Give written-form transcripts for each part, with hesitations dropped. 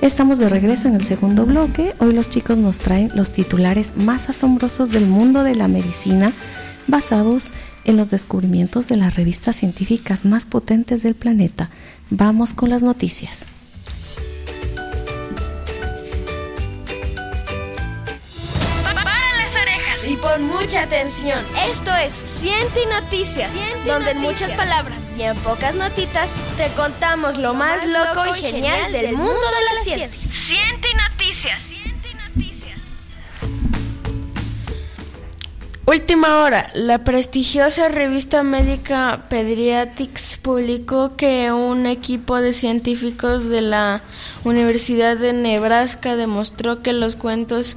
Estamos de regreso en el segundo bloque. Hoy los chicos nos traen los titulares más asombrosos del mundo de la medicina, basados en los descubrimientos de las revistas científicas más potentes del planeta. Vamos con las noticias. Y pon mucha atención. Esto es Ciente y Noticias, donde en muchas palabras y en pocas notitas te contamos lo más loco y genial del mundo de la ciencia. Ciente y Noticias. Última hora, la prestigiosa revista médica Pediatrics publicó que un equipo de científicos de la Universidad de Nebraska demostró que los cuentos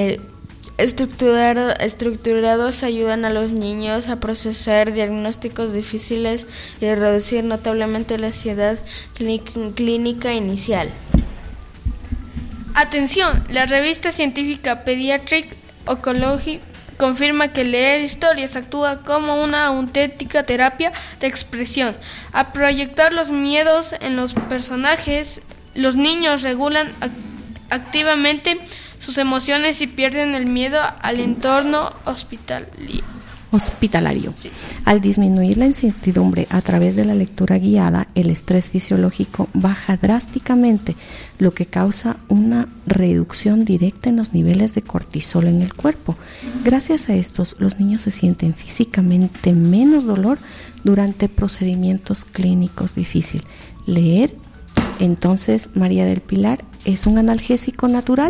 estructurados ayudan a los niños a procesar diagnósticos difíciles y a reducir notablemente la ansiedad clínica inicial. Atención, la revista científica Pediatric Oncology confirma que leer historias actúa como una auténtica terapia de expresión. Al proyectar los miedos en los personajes, los niños regulan activamente sus emociones y pierden el miedo al entorno hospitalario. Sí. Al disminuir la incertidumbre a través de la lectura guiada, el estrés fisiológico baja drásticamente, lo que causa una reducción directa en los niveles de cortisol en el cuerpo. Gracias a estos, los niños se sienten físicamente menos dolor durante procedimientos clínicos difíciles. Leer, entonces, María del Pilar, ¿es un analgésico natural?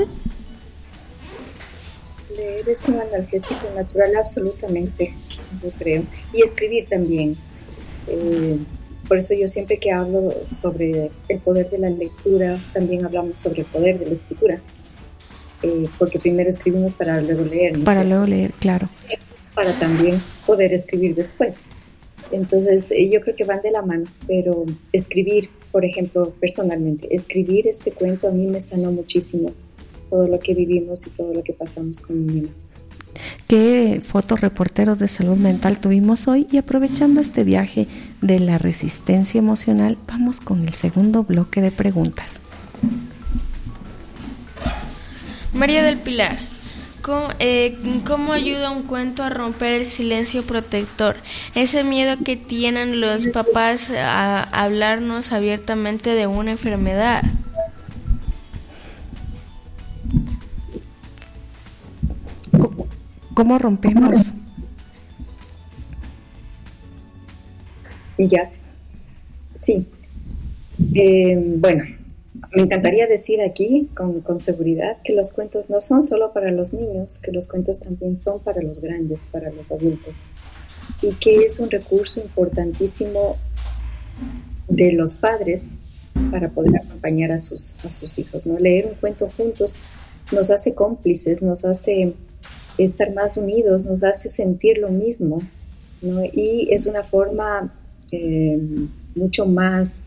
Leer es un analgésico natural, absolutamente, yo creo. Y escribir también. Por eso yo siempre que hablo sobre el poder de la lectura, también hablamos sobre el poder de la escritura. Porque primero escribimos para luego leer, ¿no? Para luego leer, claro. Para también poder escribir después. Entonces, yo creo que van de la mano, pero escribir, por ejemplo, personalmente, escribir este cuento a mí me sanó muchísimo. Todo lo que vivimos y todo lo que pasamos con mi niña. ¿Qué fotoreporteros de salud mental tuvimos hoy? Y aprovechando este viaje de la resistencia emocional, vamos con el segundo bloque de preguntas. María del Pilar, ¿cómo ayuda un cuento a romper el silencio protector? Ese miedo que tienen los papás a hablarnos abiertamente de una enfermedad. ¿Cómo rompemos? Ya, sí. Bueno, me encantaría decir aquí con seguridad que los cuentos no son solo para los niños, que los cuentos también son para los grandes, para los adultos, y que es un recurso importantísimo de los padres para poder acompañar a sus hijos, ¿no? Leer un cuento juntos nos hace cómplices, nos hace estar más unidos, nos hace sentir lo mismo, ¿no? Y es una forma mucho más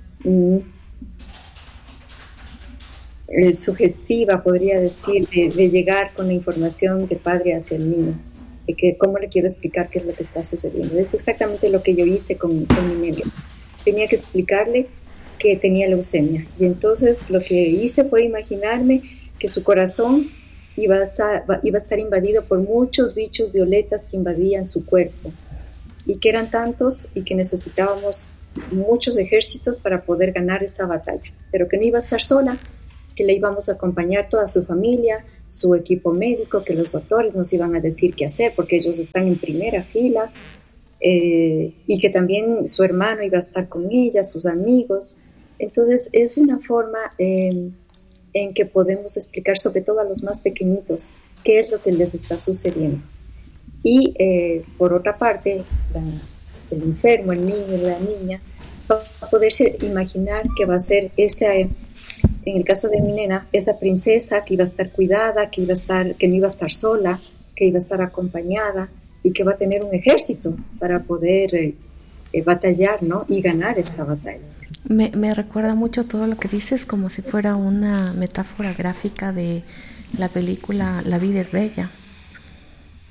sugestiva, podría decir, de llegar con la información de padre hacia el niño, de que cómo le quiero explicar qué es lo que está sucediendo. Es exactamente lo que yo hice con mi niño. Tenía que explicarle que tenía leucemia, y entonces lo que hice fue imaginarme que su corazón iba a estar invadido por muchos bichos violetas que invadían su cuerpo, y que eran tantos y que necesitábamos muchos ejércitos para poder ganar esa batalla, pero que no iba a estar sola, que le íbamos a acompañar toda su familia, su equipo médico, que los doctores nos iban a decir qué hacer porque ellos están en primera fila, y que también su hermano iba a estar con ella, sus amigos. Entonces es una forma en que podemos explicar, sobre todo a los más pequeñitos, qué es lo que les está sucediendo. Y por otra parte, el enfermo, el niño, la niña, va a poderse imaginar que va a ser esa, en el caso de mi nena, esa princesa que iba a estar cuidada, que no iba a estar sola, que iba a estar acompañada y que va a tener un ejército para poder batallar, ¿no? Y ganar esa batalla. Me recuerda mucho todo lo que dices, como si fuera una metáfora gráfica de la película La vida es bella.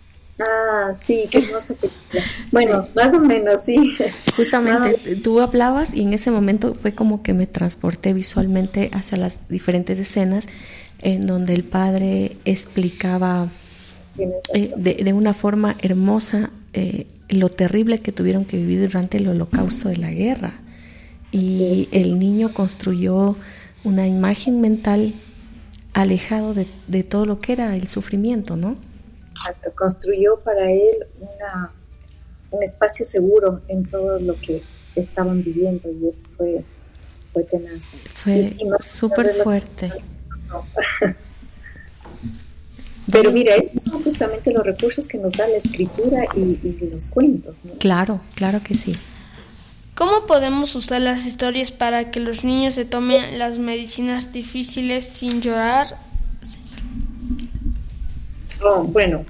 Sí, qué hermosa película. Bueno, sí. Más o menos, sí. Justamente, tú hablabas y en ese momento fue como que me transporté visualmente hacia las diferentes escenas en donde el padre explicaba de una forma hermosa lo terrible que tuvieron que vivir durante el holocausto de la guerra. Y el niño construyó una imagen mental alejado de todo lo que era el sufrimiento, ¿no? Exacto, construyó para él un espacio seguro en todo lo que estaban viviendo, y eso fue tenaz. Fue súper fuerte. Pero mira, esos son justamente los recursos que nos da la escritura y los cuentos, ¿no? Claro que sí. ¿Cómo podemos usar las historias para que los niños se tomen las medicinas difíciles sin llorar? Bueno,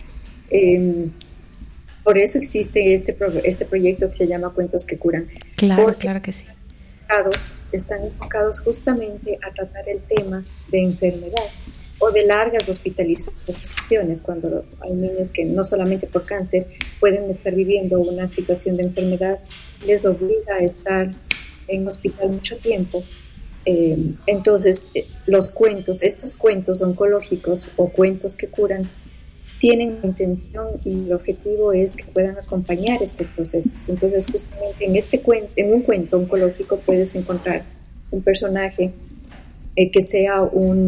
por eso existe este proyecto que se llama Cuentos que Curan. Claro que sí. Están enfocados justamente a tratar el tema de enfermedad o de largas hospitalizaciones, cuando hay niños que no solamente por cáncer pueden estar viviendo una situación de enfermedad, les obliga a estar en hospital mucho tiempo. Entonces, estos cuentos oncológicos o cuentos que curan, tienen la intención y el objetivo es que puedan acompañar estos procesos. Entonces, justamente en un cuento oncológico puedes encontrar un personaje que sea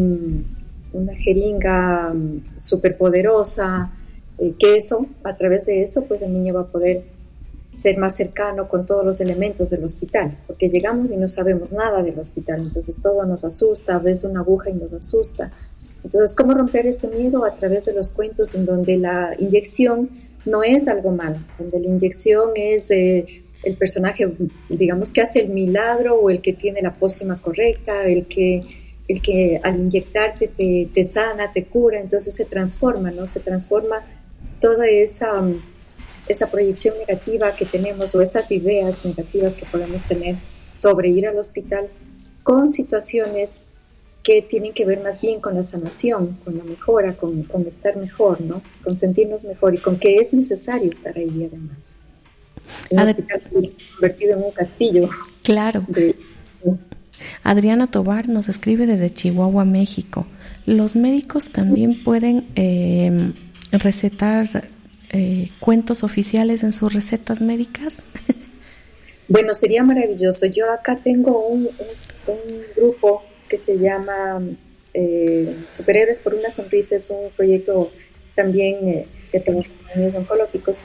una jeringa superpoderosa, que a través de eso, pues el niño va a poder ser más cercano con todos los elementos del hospital, porque llegamos y no sabemos nada del hospital, entonces todo nos asusta, ves una aguja y nos asusta. Entonces, ¿cómo romper ese miedo? A través de los cuentos en donde la inyección no es algo malo, donde la inyección es el personaje, digamos, que hace el milagro, o el que tiene la pócima correcta, el que al inyectarte te sana, te cura, entonces se transforma, ¿no? Se transforma toda esa proyección negativa que tenemos, o esas ideas negativas que podemos tener sobre ir al hospital, con situaciones que tienen que ver más bien con la sanación, con la mejora, con estar mejor, ¿no? Con sentirnos mejor, y con que es necesario estar ahí además. Un hospital es convertido en un castillo. Claro. Adriana Tobar nos escribe desde Chihuahua, México. ¿Los médicos también pueden recetar cuentos oficiales en sus recetas médicas? Bueno, sería maravilloso. Yo acá tengo un grupo que se llama Superhéroes por una Sonrisa. Es un proyecto también que tengo con niños oncológicos.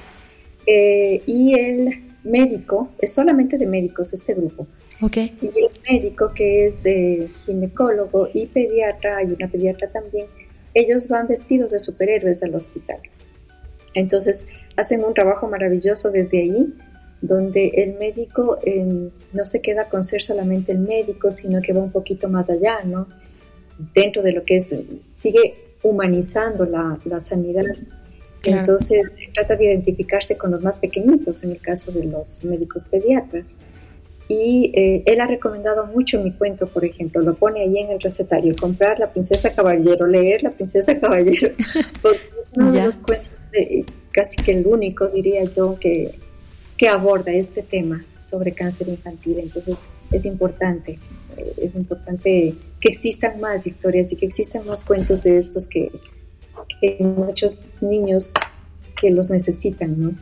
Y el médico, es solamente de médicos este grupo. Okay. Y el médico, que es ginecólogo y pediatra, hay una pediatra también, ellos van vestidos de superhéroes al hospital. Entonces hacen un trabajo maravilloso desde ahí, donde el médico no se queda con ser solamente el médico, sino que va un poquito más allá, ¿no? Dentro de lo que es, sigue humanizando la sanidad. Claro. Entonces trata de identificarse con los más pequeñitos, en el caso de los médicos pediatras. Y él ha recomendado mucho mi cuento, por ejemplo, lo pone ahí en el recetario: comprar La Princesa Caballero, leer La Princesa Caballero, porque es uno de los cuentos, casi que el único, diría yo, que aborda este sobre cáncer infantil. Entonces es importante que existan más historias y que existan más cuentos de estos que hay muchos niños que los necesitan, ¿no?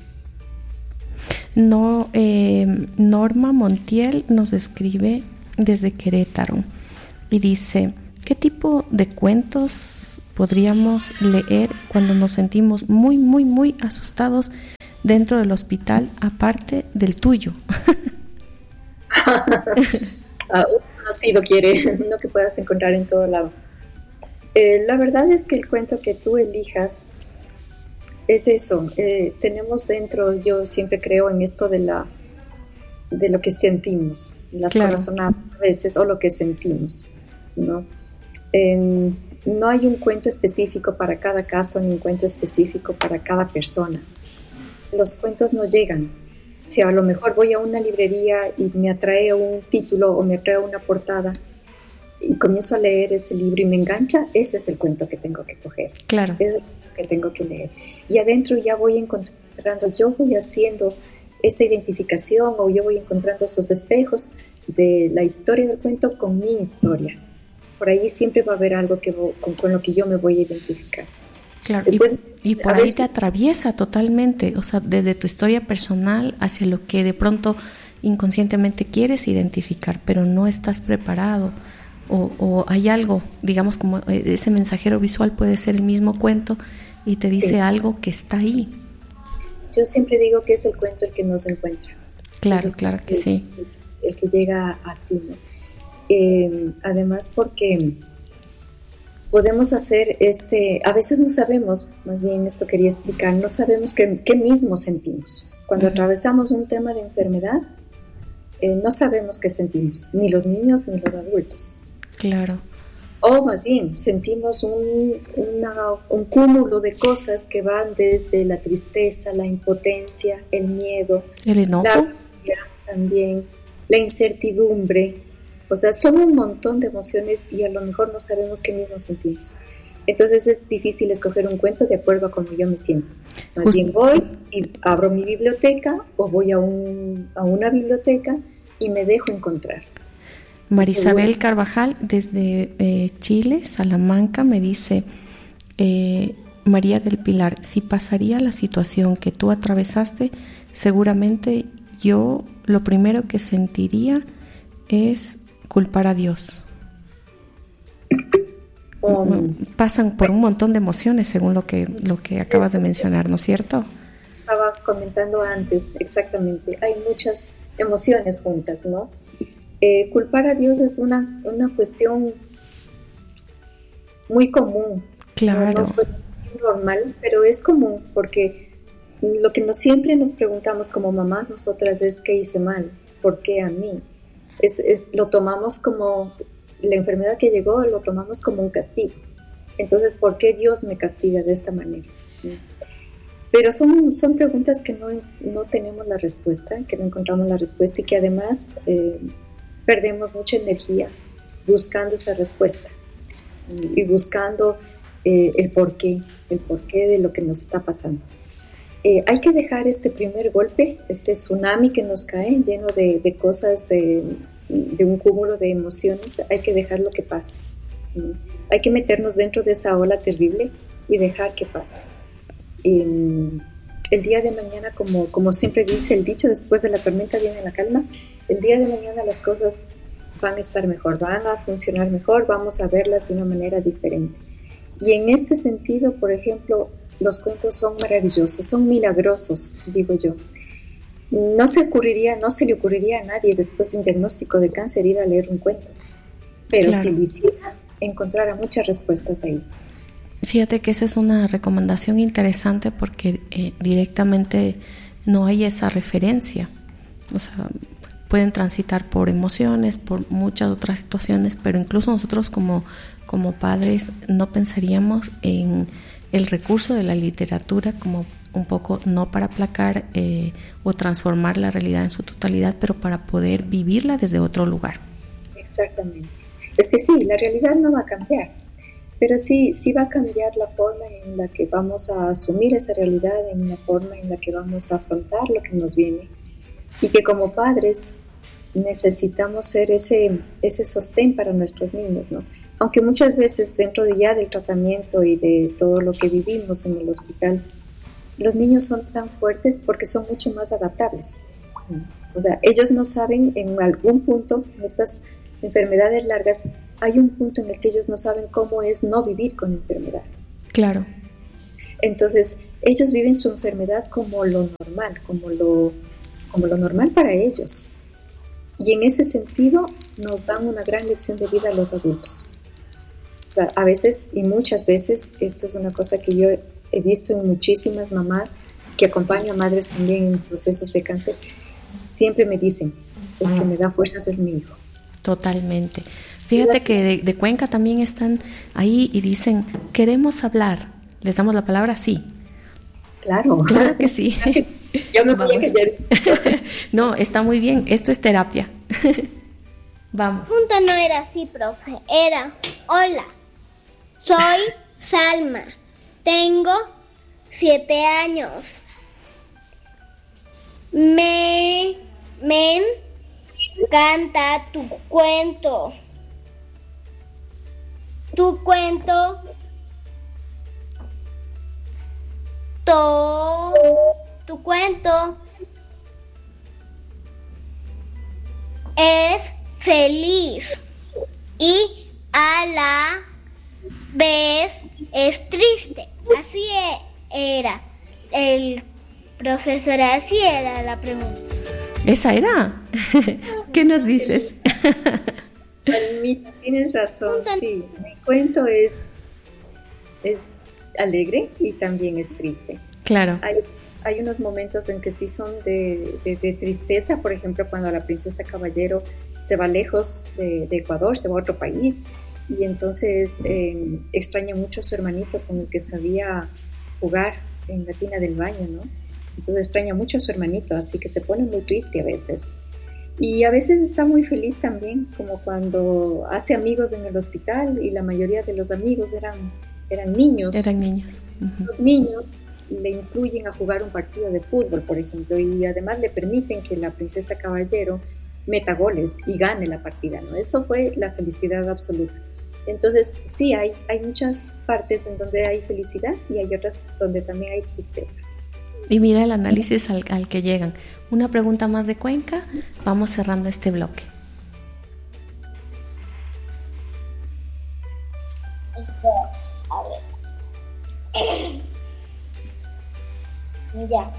No, Norma Montiel nos escribe desde Querétaro y dice: ¿qué tipo de cuentos podríamos leer cuando nos sentimos muy, muy, muy asustados dentro del hospital, aparte del tuyo? Un conocido quiere, uno que puedas encontrar en todo lado. La verdad es que el cuento que tú elijas es eso. Tenemos dentro, yo siempre creo en esto de lo que sentimos, las corazonadas a veces, o lo que sentimos, ¿no? No hay un cuento específico para cada caso, ni un cuento específico para cada persona. Los cuentos no llegan. Si a lo mejor voy a una librería y me atrae un título o me atrae una portada y comienzo a leer ese libro y me engancha, ese es el cuento que tengo que coger. Claro. Es el que que tengo que leer. Y adentro ya voy encontrando, yo voy haciendo esa identificación o yo voy encontrando esos espejos de la historia del cuento con mi historia. Por ahí siempre va a haber algo con lo que yo me voy a identificar. Claro, y por ahí te atraviesa totalmente, o sea, desde tu historia personal hacia lo que de pronto inconscientemente quieres identificar, pero no estás preparado. O hay algo, digamos, como ese mensajero visual puede ser el mismo cuento y te dice algo que está ahí. Yo siempre digo que es el cuento el que nos encuentra. Claro que sí. El que llega a ti, ¿no? Además porque podemos hacer a veces no sabemos, más bien esto quería explicar, no sabemos qué mismo sentimos. Cuando atravesamos un tema de enfermedad, no sabemos qué sentimos, ni los niños ni los adultos. Claro. O más bien, sentimos un cúmulo de cosas que van desde la tristeza, la impotencia, el miedo, el enojo, la rabia también, la incertidumbre. O sea, son un montón de emociones y a lo mejor no sabemos qué mismo sentimos. Entonces es difícil escoger un cuento de acuerdo a cómo yo me siento. Más bien voy y abro mi biblioteca o voy a una biblioteca y me dejo encontrar. Marisabel Carvajal desde Chile, Salamanca, me dice, María del Pilar, si pasaría la situación que tú atravesaste, seguramente yo lo primero que sentiría es culpar a Dios. Pasan por un montón de emociones según lo que acabas de mencionar, ¿no es cierto? Estaba comentando antes, exactamente, hay muchas emociones juntas, ¿no? Culpar a Dios es una cuestión muy común. Claro. No es normal, pero es común porque lo que siempre nos preguntamos como mamás nosotras es ¿qué hice mal? ¿Por qué a mí? Lo tomamos como, la enfermedad que llegó lo tomamos como un castigo. Entonces, ¿por qué Dios me castiga de esta manera? Pero son preguntas que no tenemos la respuesta, que no encontramos la respuesta y que además perdemos mucha energía buscando esa respuesta y buscando el porqué de lo que nos está pasando. Hay que dejar este primer golpe, este tsunami que nos cae lleno de cosas, de un cúmulo de emociones, hay que dejarlo que pase. Hay que meternos dentro de esa ola terrible y dejar que pase. El día de mañana, como siempre dice el dicho, después de la tormenta viene la calma. El día de mañana las cosas van a estar mejor, van a funcionar mejor, vamos a verlas de una manera diferente. Y en este sentido, por ejemplo, los cuentos son maravillosos, son milagrosos, digo yo. No se le ocurriría a nadie después de un diagnóstico de cáncer ir a leer un cuento, pero claro, si lo hiciera, encontrara muchas respuestas ahí. Fíjate que esa es una recomendación interesante porque directamente no hay esa referencia. O sea, pueden transitar por emociones, por muchas otras situaciones, pero incluso nosotros como padres no pensaríamos en el recurso de la literatura como un poco no para aplacar o transformar la realidad en su totalidad, pero para poder vivirla desde otro lugar. Exactamente. Es que sí, la realidad no va a cambiar, pero sí va a cambiar la forma en la que vamos a asumir esa realidad, en la forma en la que vamos a afrontar lo que nos viene. Y que como padres necesitamos ser ese sostén para nuestros niños, ¿no? Aunque muchas veces dentro del tratamiento y de todo lo que vivimos en el hospital, los niños son tan fuertes porque son mucho más adaptables. O sea, ellos no saben en algún punto, en estas enfermedades largas, hay un punto en el que ellos no saben cómo es no vivir con enfermedad. Claro. Entonces, ellos viven su enfermedad como lo normal, como lo normal para ellos. Y en ese sentido nos dan una gran lección de vida a los adultos. O sea, a veces y muchas veces, esto es una cosa que yo he visto en muchísimas mamás que acompañan a madres también en procesos de cáncer, siempre me dicen, el que me da fuerzas es mi hijo. Totalmente. Fíjate que de Cuenca también están ahí y dicen, queremos hablar. ¿Les damos la palabra? Sí. Claro. Claro que sí. Yo me voy a callar. No, está muy bien. Esto es terapia. Vamos. Punto no era así, profe. Era, hola, soy Salma. Tengo 7 años. Me encanta tu cuento. Tu cuento es feliz y a la vez es triste. Así era. El profesor, así era la pregunta. ¿Esa era? ¿Qué nos dices? Tienes razón, sí. Mi cuento es alegre y también es triste. Claro. Hay unos momentos en que sí son de tristeza, por ejemplo, cuando la princesa Caballero se va lejos de Ecuador, se va a otro país, y entonces extraña mucho a su hermanito con el que sabía jugar en la tina del baño, ¿no? Entonces extraña mucho a su hermanito, así que se pone muy triste a veces. Y a veces está muy feliz también, como cuando hace amigos en el hospital y la mayoría de los amigos eran niños. Eran niños. Uh-huh. Los niños le incluyen a jugar un partido de fútbol, por ejemplo, y además le permiten que la princesa Caballero meta goles y gane la partida, ¿no? Eso fue la felicidad absoluta. Entonces, sí, hay muchas partes en donde hay felicidad y hay otras donde también hay tristeza. Y mira el análisis al que llegan. Una pregunta más de Cuenca, vamos cerrando este bloque. A ver. Ya.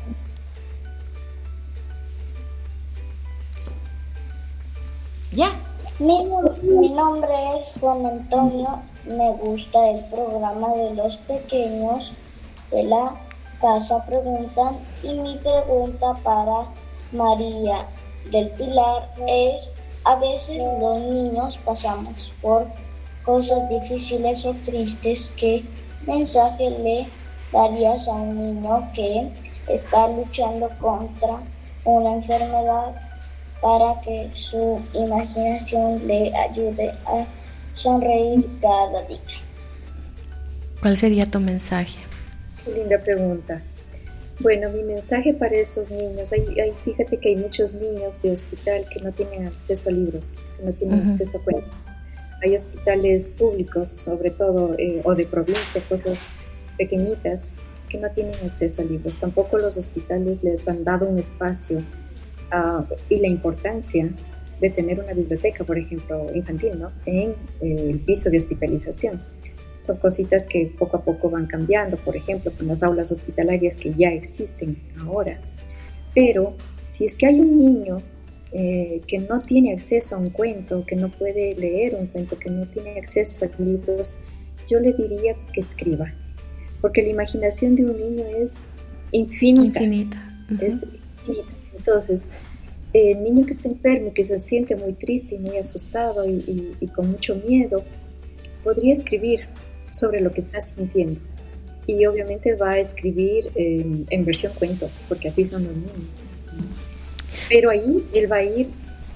Ya. Mi nombre es Juan Antonio. Me gusta el programa de los pequeños de la casa preguntan, y mi pregunta para María del Pilar es: a veces los niños pasamos por cosas difíciles o tristes. ¿Qué mensaje le darías a un niño que está luchando contra una enfermedad para que su imaginación le ayude a sonreír cada día? ¿Cuál sería tu mensaje? Qué linda pregunta. Bueno, mi mensaje para esos niños, fíjate que hay muchos niños de hospital que no tienen acceso a libros, que no tienen uh-huh. acceso a cuentos. Hay hospitales públicos, sobre todo, o de provincia, cosas pequeñitas, que no tienen acceso a libros. Tampoco los hospitales les han dado un espacio y la importancia de tener una biblioteca, por ejemplo, infantil, ¿no? En el piso de hospitalización. Son cositas que poco a poco van cambiando, por ejemplo, con las aulas hospitalarias que ya existen ahora. Pero si es que hay un niño que no tiene acceso a un cuento, que no puede leer un cuento, que no tiene acceso a libros, yo le diría que escriba, porque la imaginación de un niño es infinita. Uh-huh. Es infinita. Entonces, el niño que está enfermo, que se siente muy triste y muy asustado y con mucho miedo, podría escribir sobre lo que está sintiendo, y obviamente va a escribir en versión cuento, porque así son los niños, pero ahí él va a ir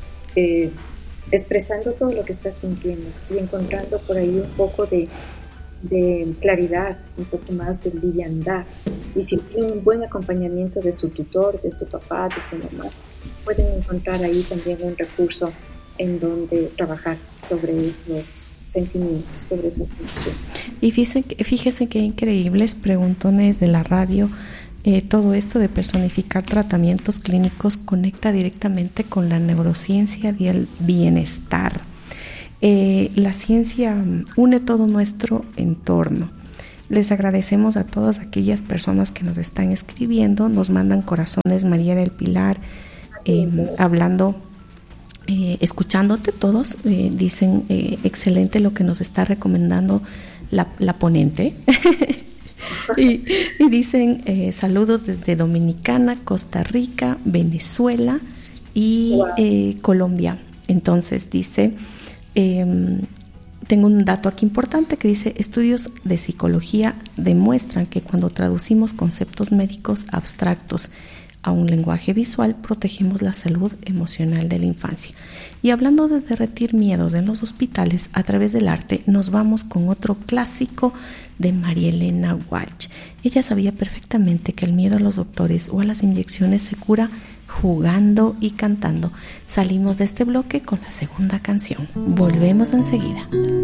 expresando todo lo que está sintiendo y encontrando por ahí un poco de claridad, un poco más de liviandad, y si tiene un buen acompañamiento de su tutor, de su papá, de su mamá, pueden encontrar ahí también un recurso en donde trabajar sobre estos sentimientos, sobre esas emociones. Y fíjese qué increíbles preguntones de la radio. Todo esto de personificar tratamientos clínicos conecta directamente con la neurociencia del bienestar. La ciencia une todo nuestro entorno. Les agradecemos a todas aquellas personas que nos están escribiendo, nos mandan corazones. María del Pilar, hablando, escuchándote todos, dicen excelente lo que nos está recomendando la ponente. y dicen saludos desde Dominicana, Costa Rica, Venezuela y Colombia. Entonces dice, tengo un dato aquí importante que dice: estudios de psicología demuestran que cuando traducimos conceptos médicos abstractos a un lenguaje visual, protegemos la salud emocional de la infancia. Y hablando de derretir miedos en los hospitales a través del arte, nos vamos con otro clásico de María Elena Walsh. Ella sabía perfectamente que el miedo a los doctores o a las inyecciones se cura jugando y cantando. Salimos de este bloque con la segunda canción. Volvemos enseguida.